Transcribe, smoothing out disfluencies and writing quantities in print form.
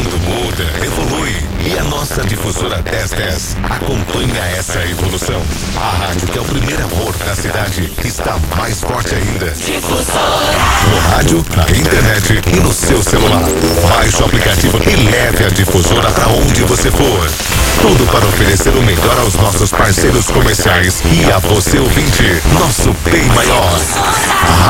mundo muda, evolui e a nossa difusora 1010 acompanha essa evolução. A rádio que é o primeiro amor da cidade está mais forte ainda. No rádio, na internet e no seu celular. Baixe o aplicativo e leve a difusora para onde você for. Tudo para oferecer o melhor aos nossos parceiros comerciais e a você ouvinte, nosso bem maior.